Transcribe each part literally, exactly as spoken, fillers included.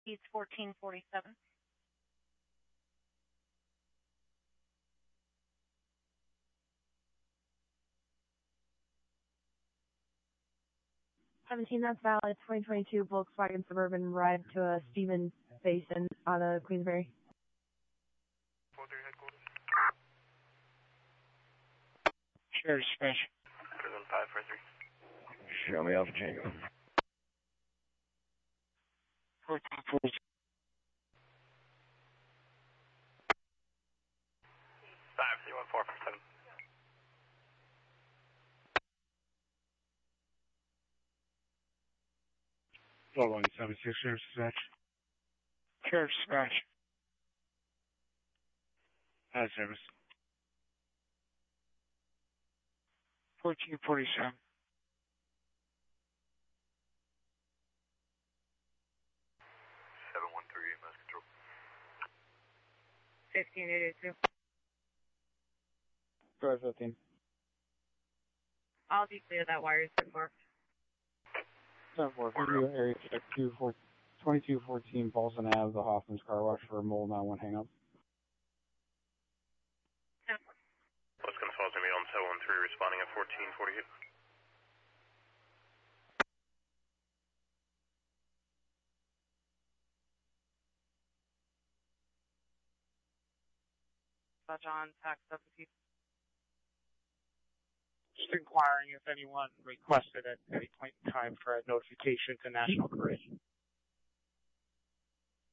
East fourteen forty-seven. seventeen, that's valid. twenty twenty-two Volkswagen Suburban arrived to a Stevens Basin out of Queensbury. four three headquarters. Sure, dispatch. Prison five four three. Show me Alpha Tango. fourteen forty. five three one four four seven. four one seven six, sure, dispatch. Sure, dispatch. Out of service. fourteen forty-seven. seven one three, mass control. fifteen eighty-two. Drive fifteen. I'll declear that wire is marked. ten four, video area check twenty-two fourteen Paulson Ave, the Hoffman's car wash for a mole nine one hang up. What's going to fall to me on seven one three responding at fourteen forty-eight. John, tax substitute. Just inquiring if anyone requested at any point in time for a notification to National Grid.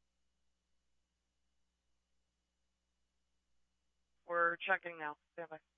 We're checking now. Stand by.